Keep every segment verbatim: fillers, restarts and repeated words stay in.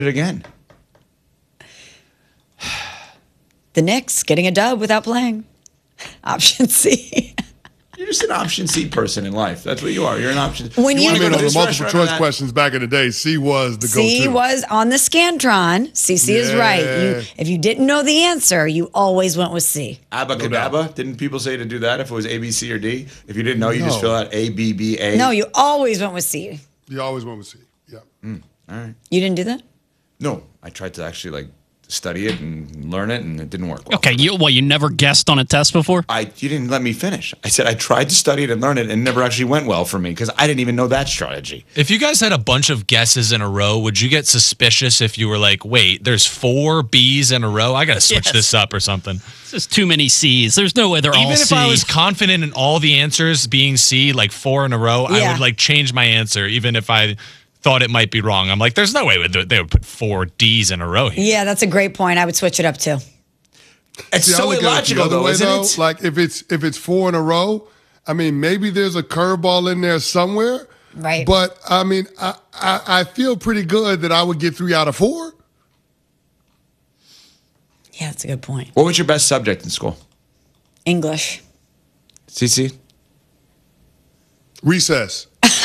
it again. The Knicks getting a dub without playing. Option C. You're just an option C person in life. That's what you are. You're an option. When you, you you I mean, go on to the this multiple restaurant choice or questions back in the day, C was the go-to. C was on the Scantron. C C is right. You, if you didn't know the answer, you always went with C. Abacadabra? No Didn't people say to do that if it was A, B, C, or D? If you didn't know, you No. just fill out A, B, B, A. No, you always went with C. You always went with C. Yeah. Mm, all right. You didn't do that? No, I tried to actually like study it and learn it, and it didn't work well. Okay, you well, you never guessed on a test before? I you didn't let me finish. I said I tried to study it and learn it, and it never actually went well for me because I didn't even know that strategy. If you guys had a bunch of guesses in a row, would you get suspicious if you were like, wait, there's four B's in a row? I got to switch Yes. this up or something. It's just too many C's. There's no way they're all Even if C. I was confident in all the answers being C, like four in a row, I Yeah. would like change my answer, even if I thought it might be wrong. I'm like, there's no way would- they would put four D's in a row here. Yeah, that's a great point. I would switch it up too. It's See, I so look at it the illogical, other though, way, isn't though. it? Like if it's if it's four in a row, I mean, maybe there's a curveball in there somewhere. Right. But I mean, I, I I feel pretty good that I would get three out of four. Yeah, that's a good point. What was your best subject in school? English. C C? Recess.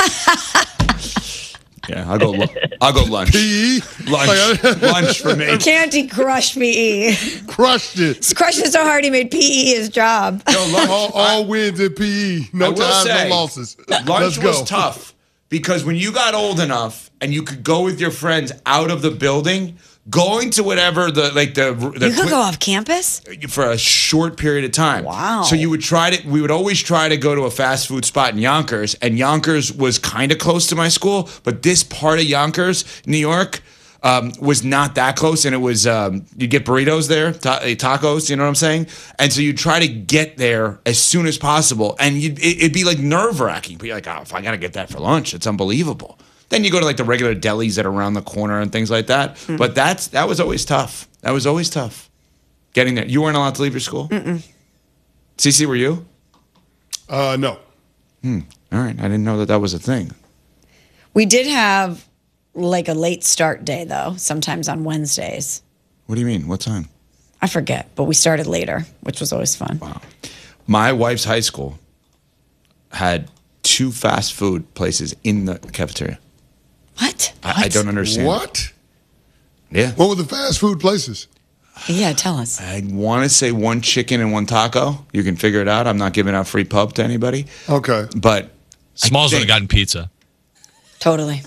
Yeah, I'll go. lu- I'll go lunch. P E. Lunch. lunch for me. Canty crushed P E. Crushed it. He's crushed it so hard he made P E his job. No, lunch. All, all wins in P E. No I will ties, say, no losses. Lunch Let's go. was tough because when you got old enough and you could go with your friends out of the building, going to whatever the like the, the You could qui- go off campus? for a short period of time. Wow. So you would try to, we would always try to go to a fast food spot in Yonkers, and Yonkers was kind of close to my school, but this part of Yonkers, New York, um, was not that close, and it was, um, you get burritos there, ta- eh, tacos, you know what I'm saying? And so you'd try to get there as soon as possible, and you'd, it, it'd be like nerve-wracking. Be like, oh, if I got to get that for lunch, it's unbelievable. Then you go to like the regular delis that are around the corner and things like that. Mm-hmm. But that's that was always tough. That was always tough. Getting there. You weren't allowed to leave your school? Mm-mm. Cece, were you? Uh, no. Hmm. All right. I didn't know that that was a thing. We did have like a late start day, though, sometimes on Wednesdays. What do you mean? What time? I forget, but we started later, which was always fun. Wow. My wife's high school had two fast food places in the cafeteria. What? I, I don't understand. What? Yeah. What were the fast food places? Yeah, tell us. I want to say one chicken and one taco. You can figure it out. I'm not giving out free pub to anybody. Okay. But Smalls would have think- gotten pizza. Totally.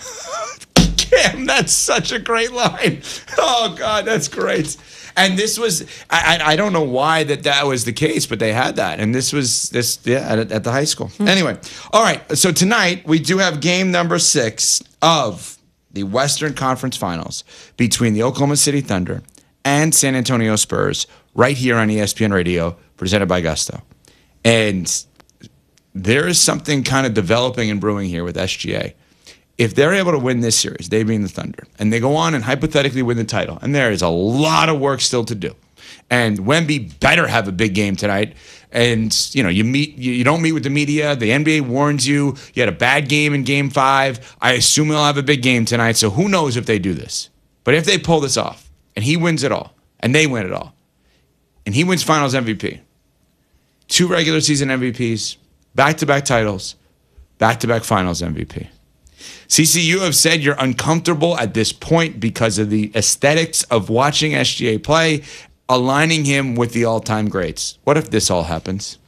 Damn, that's such a great line. Oh, God, that's great. And this was, I, I I don't know why that that was the case, but they had that. And this was, this yeah, at, at the high school. Anyway, all right. So tonight we do have game number six of the Western Conference Finals between the Oklahoma City Thunder and San Antonio Spurs right here on E S P N Radio, presented by Gusto. And there is something kind of developing and brewing here with S G A. If they're able to win this series, they being the Thunder, and they go on and hypothetically win the title, and there is a lot of work still to do. And Wemby better have a big game tonight. And, you know, you meet you, you don't meet with the media. The N B A warns you. You had a bad game in game five. I assume he'll have a big game tonight. So who knows if they do this. But if they pull this off, and he wins it all, and they win it all, and he wins finals M V P, two regular season M V Ps, back-to-back titles, back-to-back finals M V P. C C, you have said you're uncomfortable at this point because of the aesthetics of watching S G A play, aligning him with the all-time greats. What if this all happens?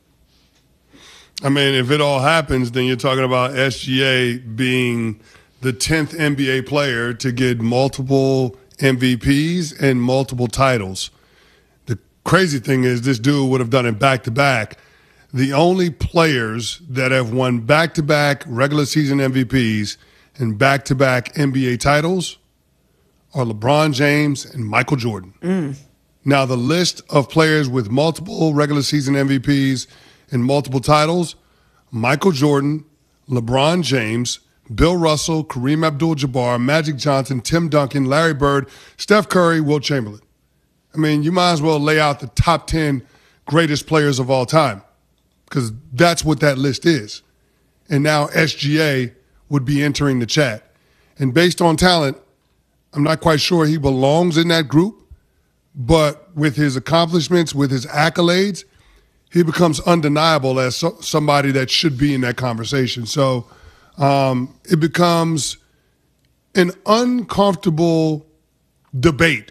I mean, if it all happens, then you're talking about S G A being the tenth N B A player to get multiple M V Ps and multiple titles. The crazy thing is this dude would have done it back-to-back. The only players that have won back-to-back regular season M V Ps and back-to-back N B A titles are LeBron James and Michael Jordan. Mm. Now, the list of players with multiple regular season M V Ps and multiple titles, Michael Jordan, LeBron James, Bill Russell, Kareem Abdul-Jabbar, Magic Johnson, Tim Duncan, Larry Bird, Steph Curry, Wilt Chamberlain. I mean, you might as well lay out the top ten greatest players of all time, because that's what that list is. And now S G A would be entering the chat. And based on talent, I'm not quite sure he belongs in that group, but with his accomplishments, with his accolades, he becomes undeniable as so, somebody that should be in that conversation. So um, it becomes an uncomfortable debate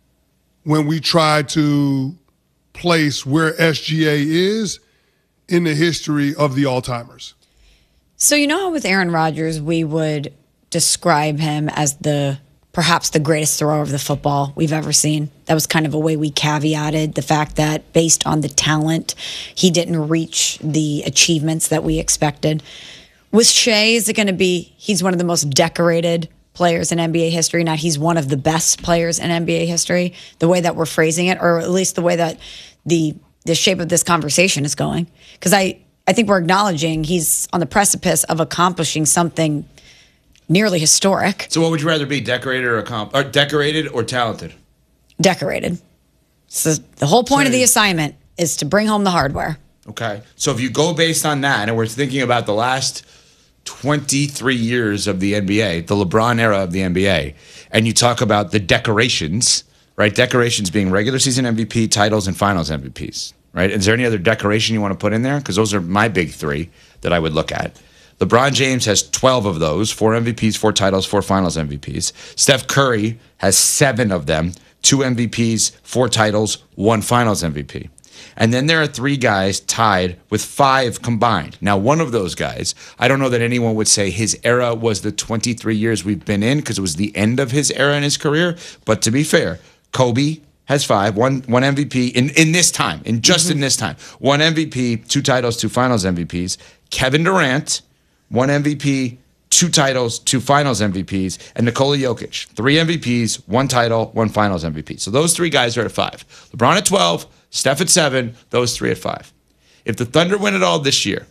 when we try to place where S G A is in the history of the all-timers. So, you know how with Aaron Rodgers, we would describe him as the perhaps the greatest thrower of the football we've ever seen. That was kind of a way we caveated the fact that based on the talent, he didn't reach the achievements that we expected. With Shea, is it going to be he's one of the most decorated players in N B A history? Now, he's one of the best players in N B A history, the way that we're phrasing it, or at least the way that the the shape of this conversation is going. Because I, I think we're acknowledging he's on the precipice of accomplishing something nearly historic. So what would you rather be, decorated or, accom- or decorated or talented? Decorated. So the whole point of the Same. assignment is to bring home the hardware. Okay. So if you go based on that, and we're thinking about the last twenty-three years of the N B A, the LeBron era of the N B A, and you talk about the decorations, right? Decorations being regular season M V P, titles, and finals M V Ps, right? Is there any other decoration you want to put in there? Because those are my big three that I would look at. LeBron James has twelve of those, four M V Ps, four titles, four finals M V Ps. Steph Curry has seven of them, two M V Ps, four titles, one finals M V P. And then there are three guys tied with five combined. Now, one of those guys, I don't know that anyone would say his era was the twenty-three years we've been in because it was the end of his era in his career. But to be fair, Kobe has five, one one M V P in, in this time, in just mm-hmm. in this time. One M V P, two titles, two finals M V Ps. Kevin Durant, one M V P, two titles, two finals M V Ps. And Nikola Jokic, three M V Ps, one title, one finals M V P. So those three guys are at five. LeBron at twelve, Steph at seven, those three at five. If the Thunder win it all this year,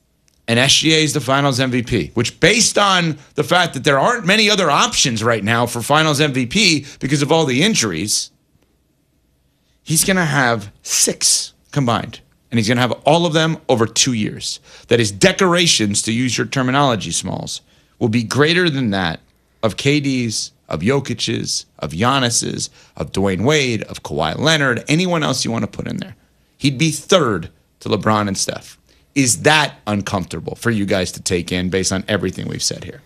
and S G A is the finals M V P, which based on the fact that there aren't many other options right now for finals M V P because of all the injuries, he's going to have six combined. And he's going to have all of them over two years. That his decorations, to use your terminology, Smalls, will be greater than that of K D's, of Jokic's, of Giannis's, of Dwayne Wade, of Kawhi Leonard, anyone else you want to put in there. He'd be third to LeBron and Steph. Is that uncomfortable for you guys to take in based on everything we've said here?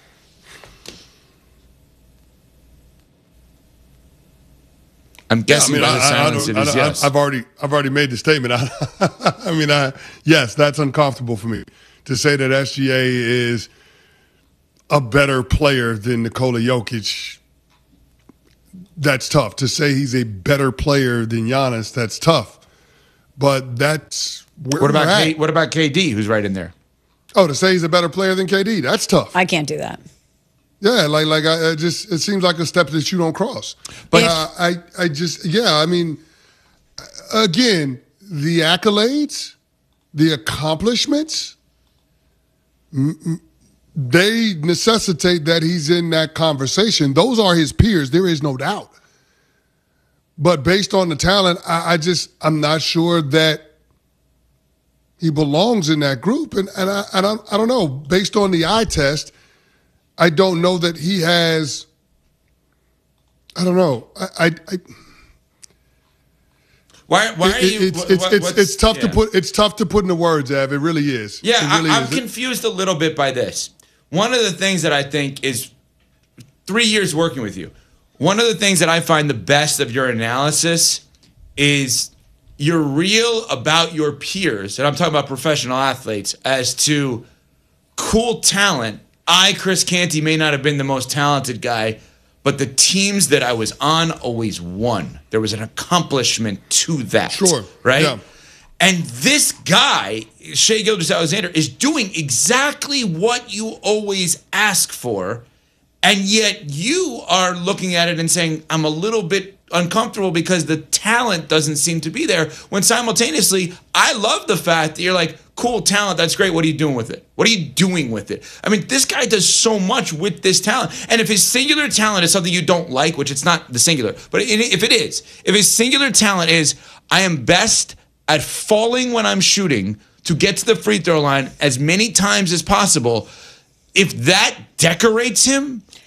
I'm guessing yeah, I mean, by the I, silence I it is I, yes. I've already, I've already made the statement. I, I mean, I, yes, that's uncomfortable for me to say that S G A is a better player than Nikola Jokic. That's tough. To say he's a better player than Giannis, that's tough. But that's where what about we're K, at. what about K D, who's right in there? Oh, to say he's a better player than K D, that's tough. I can't do that. Yeah, like like I, I just it seems like a step that you don't cross. But uh, I I just yeah, I mean, again, the accolades, the accomplishments, m- they necessitate that he's in that conversation. Those are his peers. There is no doubt. But based on the talent, I, I just I'm not sure that he belongs in that group. And and I and I, I don't know. Based on the eye test, I don't know that he has. I don't know. I. I, I why? Why are it, you? It's what, it's what, it's, it's tough yeah. to put. It's tough to put into words, Ev. It really is. Yeah, it really I, I'm is. confused a little bit by this. One of the things that I think is three years working with you. One of the things that I find the best of your analysis is you're real about your peers, and I'm talking about professional athletes, as to cool talent. I, Chris Canty, may not have been the most talented guy, but the teams that I was on always won. There was an accomplishment to that. Sure. Right? Yeah. And this guy, Shai Gilgeous-Alexander, is doing exactly what you always ask for, and yet you are looking at it and saying, I'm a little bit uncomfortable because the talent doesn't seem to be there, when simultaneously, I love the fact that you're like, cool talent, that's great. What are you doing with it? What are you doing with it? I mean, this guy does so much with this talent. And if his singular talent is something you don't like, which it's not the singular, but if it is, if his singular talent is, I am best at falling when I'm shooting to get to the free throw line as many times as possible, if that decorates him,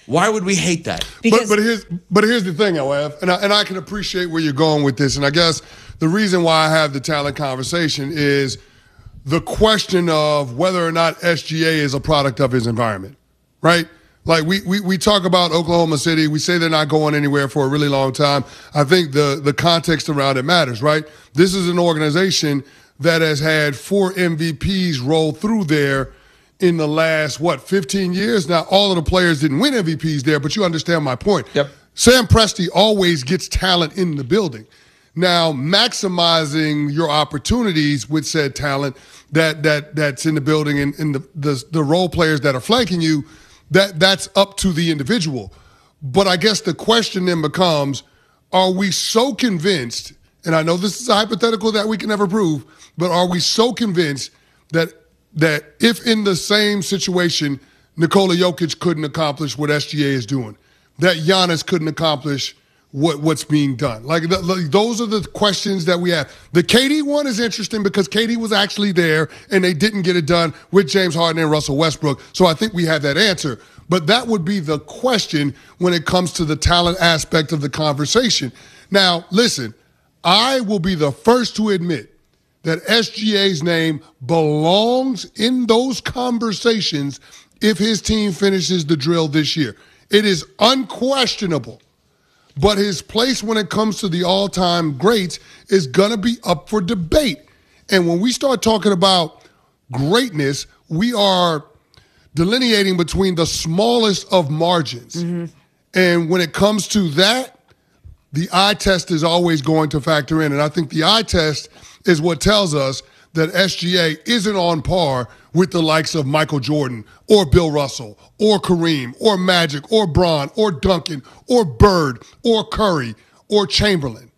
Why would we hate that? Because but, but here's but here's the thing, Oev, and I, and I can appreciate where you're going with this. And I guess the reason why I have the talent conversation is the question of whether or not S G A is a product of his environment, right? Like we, we we talk about Oklahoma City, we say they're not going anywhere for a really long time. I think the the context around it matters, right? This is an organization that has had four M V Ps roll through there in the last, what, fifteen years? Now, all of the players didn't win M V Ps there, but you understand my point. Yep. Sam Presti always gets talent in the building. Now, maximizing your opportunities with said talent that that that's in the building and, and the, the the role players that are flanking you, that that's up to the individual. But I guess the question then becomes, are we so convinced, and I know this is a hypothetical that we can never prove, but are we so convinced that that if in the same situation, Nikola Jokic couldn't accomplish what S G A is doing, that Giannis couldn't accomplish what, what's being done? Like, the, like those are the questions that we have. The K D one is interesting because K D was actually there and they didn't get it done with James Harden and Russell Westbrook. So I think we have that answer. But that would be the question when it comes to the talent aspect of the conversation. Now, listen, I will be the first to admit that S G A's name belongs in those conversations if his team finishes the drill this year. It is unquestionable. But his place when it comes to the all-time greats is going to be up for debate. And when we start talking about greatness, we are delineating between the smallest of margins. Mm-hmm. And when it comes to that, the eye test is always going to factor in. And I think the eye test is what tells us that S G A isn't on par with the likes of Michael Jordan or Bill Russell or Kareem or Magic or Bron or Duncan or Bird or Curry or Chamberlain.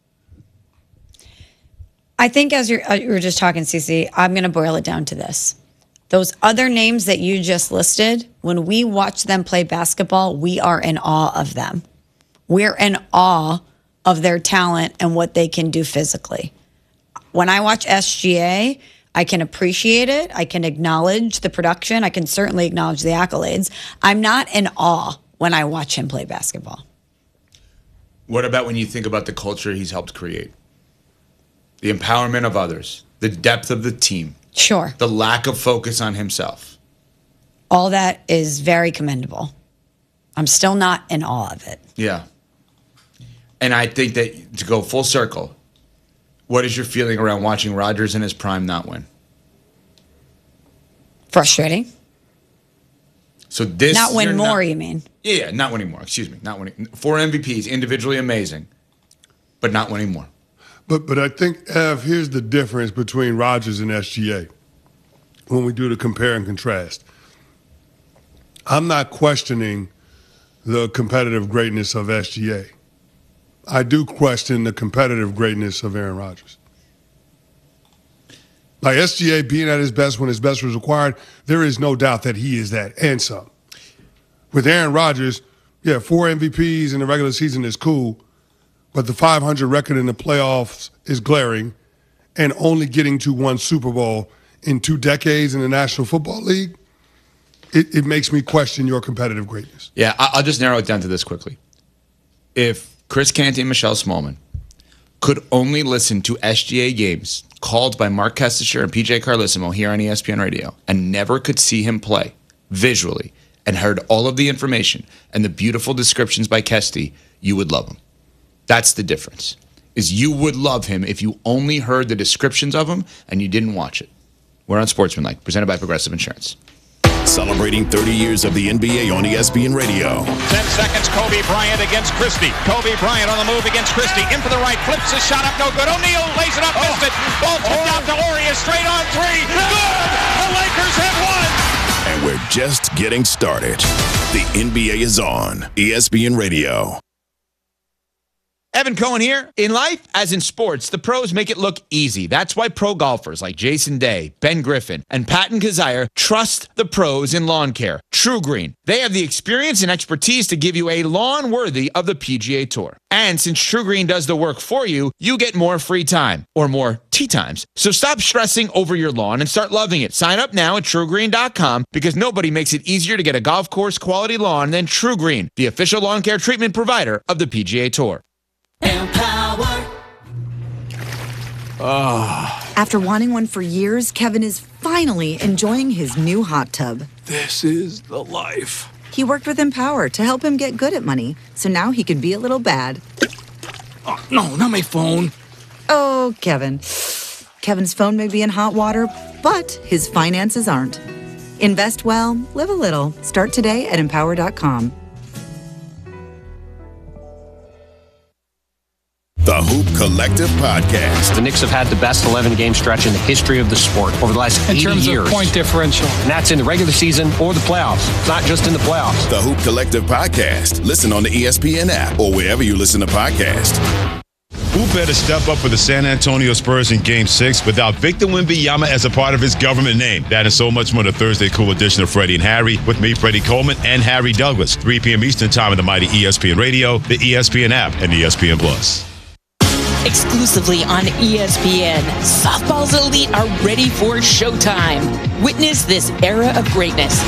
I think as you're, uh, you were just talking, Cece, I'm going to boil it down to this. Those other names that you just listed, when we watch them play basketball, we are in awe of them. We're in awe of their talent and what they can do physically. When I watch S G A, I can appreciate it. I can acknowledge the production. I can certainly acknowledge the accolades. I'm not in awe when I watch him play basketball. What about when you think about the culture he's helped create? The empowerment of others, the depth of the team. Sure. The lack of focus on himself. All that is very commendable. I'm still not in awe of it. Yeah. And I think that to go full circle, what is your feeling around watching Rodgers in his prime not win? Frustrating. So this not win more, not, you mean? Yeah, not winning more. Excuse me, not winning. Four M V Ps, individually amazing, but not winning more. But but I think, Ev, here's the difference between Rodgers and S G A when we do the compare and contrast. I'm not questioning the competitive greatness of S G A. I do question the competitive greatness of Aaron Rodgers. Like S G A being at his best when his best was required, there is no doubt that he is that and some. With Aaron Rodgers, yeah, four M V Ps in the regular season is cool, but the five hundred record in the playoffs is glaring, and only getting to one Super Bowl in two decades in the National Football League, it, it makes me question your competitive greatness. Yeah, I'll just narrow it down to this quickly. If Chris Canty and Michelle Smallman could only listen to S G A games called by Mark Kestisher and P J Carlissimo here on E S P N Radio and never could see him play visually and heard all of the information and the beautiful descriptions by Kesty, you would love him. That's the difference, is you would love him if you only heard the descriptions of him and you didn't watch it. We're on Sportsmanlike, presented by Progressive Insurance. Celebrating thirty years of the N B A on E S P N Radio. Ten seconds, Kobe Bryant against Christie. Kobe Bryant on the move against Christie. In for the right, flips his shot up, no good. O'Neal lays it up, oh. missed it. Ball tipped oh. out to Aurea, straight on three. Good! The Lakers have won! And we're just getting started. The N B A is on E S P N Radio. Evan Cohen here. In life, as in sports, the pros make it look easy. That's why pro golfers like Jason Day, Ben Griffin, and Patton Kazire trust the pros in lawn care. True Green. They have the experience and expertise to give you a lawn worthy of the P G A Tour. And since True Green does the work for you, you get more free time, or more tee times. So stop stressing over your lawn and start loving it. Sign up now at true green dot com because nobody makes it easier to get a golf course quality lawn than True Green, the official lawn care treatment provider of the P G A Tour. Empower. Oh. After wanting one for years, Kevin is finally enjoying his new hot tub. This is the life. He worked with Empower to help him get good at money, so now he can be a little bad. Oh, no, not my phone. Oh, Kevin. Kevin's phone may be in hot water, but his finances aren't. Invest well, live a little. Start today at empower dot com. The Hoop Collective Podcast. The Knicks have had the best eleven-game stretch in the history of the sport over the last eighty years. In terms of point differential. And that's in the regular season or the playoffs. It's not just in the playoffs. The Hoop Collective Podcast. Listen on the E S P N app or wherever you listen to podcasts. Who better step up for the San Antonio Spurs in Game six without Victor Wembanyama as a part of his government name? That and so much more, the Thursday Cool edition of Freddie and Harry with me, Freddie Coleman, and Harry Douglas. three p.m. Eastern Time on the mighty E S P N Radio, the E S P N app, and E S P N Plus. Exclusively on E S P N, softball's elite are ready for showtime. Witness this era of greatness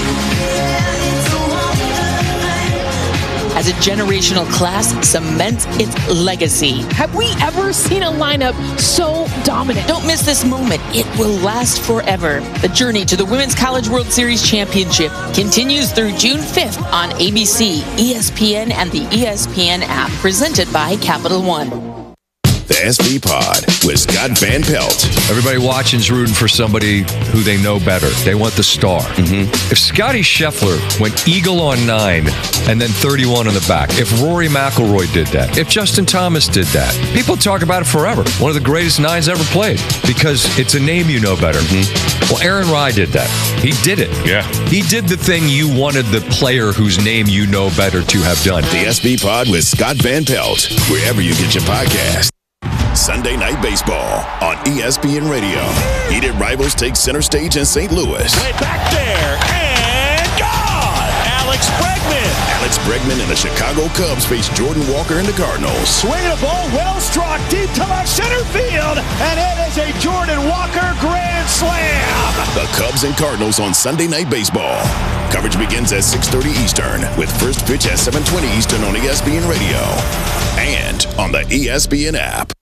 as a generational class cements its legacy. Have we ever seen a lineup so dominant? Don't miss this moment. It will last forever. The journey to the Women's College World Series Championship continues through June fifth on A B C, E S P N, and the E S P N app, presented by Capital One. The S V Pod with Scott Van Pelt. Everybody watching's rooting for somebody who they know better. They want the star. Mm-hmm. If Scotty Scheffler went eagle on nine and then thirty-one on the back, if Rory McIlroy did that, if Justin Thomas did that, people talk about it forever. One of the greatest nines ever played because it's a name you know better. Mm-hmm. Well, Aaron Rye did that. He did it. Yeah. He did the thing you wanted the player whose name you know better to have done. The S V Pod with Scott Van Pelt, wherever you get your podcast. Sunday Night Baseball on E S P N Radio. Heated rivals take center stage in Saint Louis. Way back there, and gone! Alex Bregman! Alex Bregman and the Chicago Cubs face Jordan Walker and the Cardinals. Swinging a ball, well struck, deep to left center field, and it is a Jordan Walker grand slam! The Cubs and Cardinals on Sunday Night Baseball. Coverage begins at six thirty Eastern, with first pitch at seven twenty Eastern on E S P N Radio and on the E S P N app.